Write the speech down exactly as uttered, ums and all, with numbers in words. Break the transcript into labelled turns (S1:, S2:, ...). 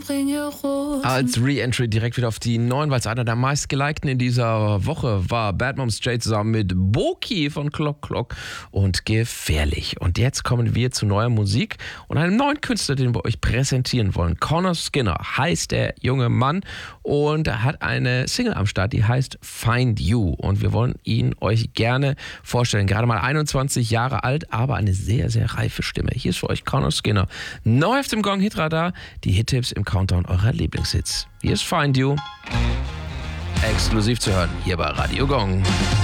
S1: Als Re-Entry direkt wieder auf die neun, weil es einer der meistgelikten in dieser Woche war. Bad Moms J zusammen mit Boki von Clock Clock und Gefährlich. Und jetzt kommen wir zu neuer Musik und einem neuen Künstler, den wir euch präsentieren wollen. Connor Skinner heißt der junge Mann und hat eine Single am Start, die heißt Find You. Und wir wollen ihn euch gerne vorstellen. Gerade mal einundzwanzig Jahre alt, aber eine sehr, sehr reife Stimme. Hier ist für euch Connor Skinner. Neu auf dem Gong Hitradar, die Hit-Tipps im Countdown eurer Lieblingshits. Hier ist Find You. Exklusiv zu hören, hier bei Radio Gong.